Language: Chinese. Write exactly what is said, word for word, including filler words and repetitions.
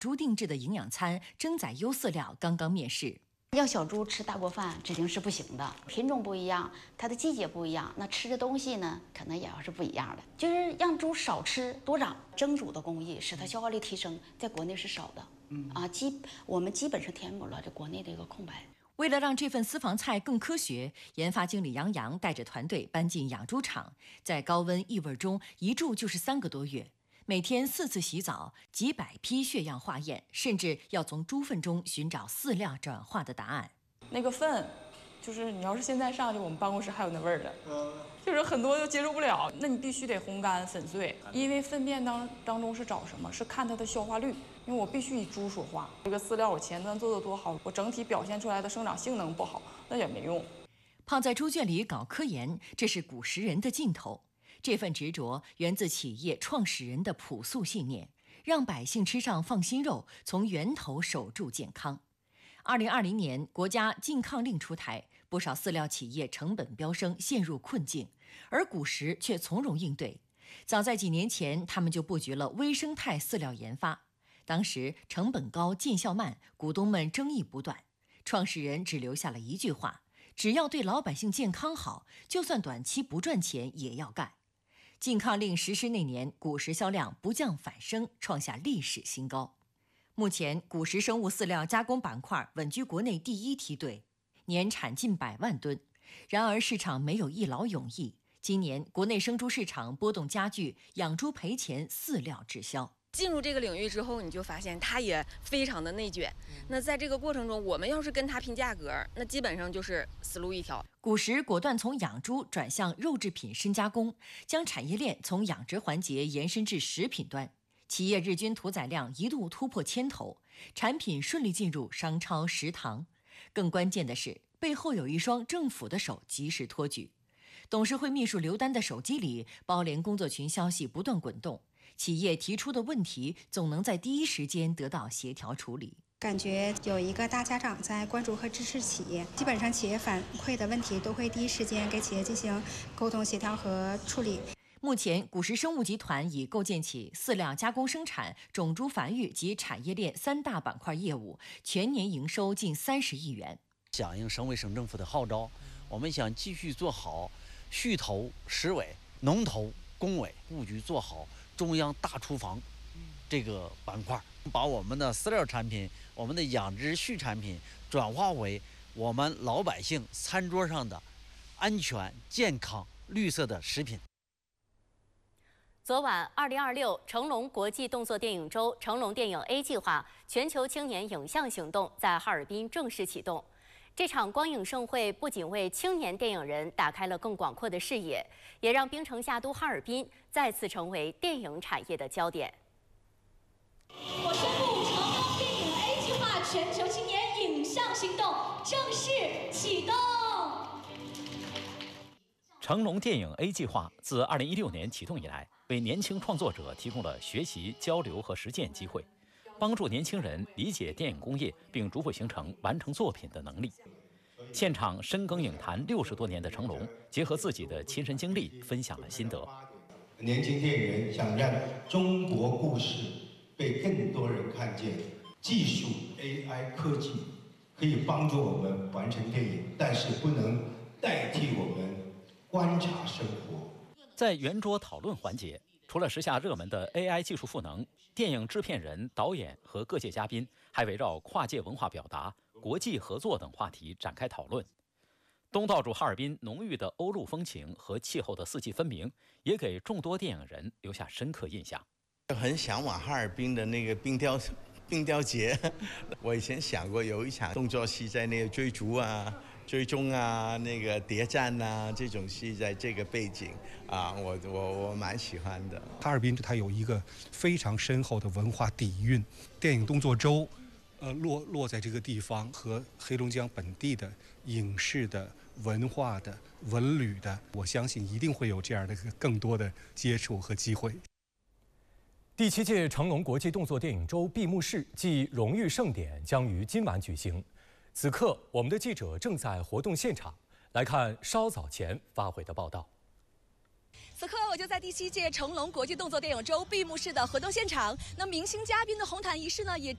猪定制的营养餐蒸仔优饲料刚刚面世。 要小猪吃大锅饭指定是不行的，品种不一样，它的季节不一样，那吃的东西呢，可能也要是不一样的。就是让猪少吃多长，蒸煮的工艺使它消化力提升，在国内是少的。嗯啊，基我们基本上填补了这国内的一个空白。 为了让这份私房菜更科学，研发经理杨洋带着团队搬进养猪场，在高温异味中一住就是三个多月。每天四次洗澡，几百批血样化验，甚至要从猪粪中寻找饲料转化的答案。 那个粪，就是你要是现在上去，我们办公室还有那味儿的，就是很多都接受不了。那你必须得烘干粉碎，因为粪便当当中是找什么？是看它的消化率。因为我必须以猪说话，这个饲料我前端做得多好，我整体表现出来的生长性能不好，那也没用。 泡在猪圈里搞科研，这是古时人的劲头。这份执着源自企业创始人的朴素信念，让百姓吃上放心肉，从源头守住健康。二零二零年，国家禁抗令出台，不少饲料企业成本飙升，陷入困境，而古时却从容应对。早在几年前，他们就布局了微生态饲料研发。当时成本高，见效慢，股东们争议不断。创始人只留下了一句话：只要对老百姓健康好，就算短期不赚钱也要干。禁抗令实施那年，古时销量不降反升，创下历史新高。目前，古时生物饲料加工板块稳居国内第一梯队，年产近百万吨。然而，市场没有一劳永逸。今年国内生猪市场波动加剧，养猪赔钱，饲料滞销。 进入这个领域之后，你就发现它也非常的内卷。那在这个过程中，我们要是跟它拼价格，那基本上就是死路一条。 古时果断从养猪转向肉制品深加工，将产业链从养殖环节延伸至食品端。企业日均屠宰量一度突破千头，产品顺利进入商超、食堂。更关键的是，背后有一双政府的手及时托举。董事会秘书刘丹的手机里，包联工作群消息不断滚动。企业提出的问题总能在第一时间得到协调处理， 感觉有一个大家长在关注和支持企业，基本上企业反馈的问题都会第一时间给企业进行沟通协调和处理。 目前，古时生物集团已构建起饲料加工生产、种猪繁育及产业链三大板块业务，全年营收近三十亿元。 响应省委省政府的号召，我们想继续做好畜投、食委、农投、工委布局，做好中央大厨房这个板块，把我们的饲料产品、我们的养殖畜产品转化为我们老百姓餐桌上的安全、健康、绿色的食品。 昨晚，二零二六成龙国际动作电影周成龙电影 A 计划全球青年影像行动在哈尔滨正式启动。这场光影盛会不仅为青年电影人打开了更广阔的视野，也让冰城夏都哈尔滨再次成为电影产业的焦点。 我宣布，成龙电影 A 计划全球青年影像行动正式启动。 成龙电影 A 计划自二零一六年启动以来，为年轻创作者提供了学习、交流和实践机会。帮助年轻人理解电影工业，并逐步形成完成作品的能力。现场深耕影坛六十多年的成龙，结合自己的亲身经历，分享了心得。 年轻电影人想让中国故事被更多人看见，技术 A I 科技可以帮助我们完成电影，但是不能代替我们观察生活。 在圆桌讨论环节，除了时下热门的 A I 技术赋能，电影制片人、导演和各界嘉宾还围绕跨界文化表达、国际合作等话题展开讨论。东道主哈尔滨浓郁的欧陆风情和气候的四季分明，也给众多电影人留下深刻印象。 很向往哈尔滨的那个冰雕冰雕节，我以前想过有一场动作戏在那个追逐啊、追踪啊、那个谍战啊这种戏，在这个背景啊，我我我蛮喜欢的。 哈尔滨它有一个非常深厚的文化底蕴，电影动作周，呃，落落在这个地方，和黑龙江本地的影视的、文化的、文旅的，我相信一定会有这样的更多的接触和机会。 第七届成龙国际动作电影周闭幕式暨荣誉盛典将于今晚举行。此刻，我们的记者正在活动现场，来看稍早前发回的报道。 此刻我就在第七届成龙国际动作电影周闭幕式的活动现场。那明星嘉宾的红毯仪式呢，也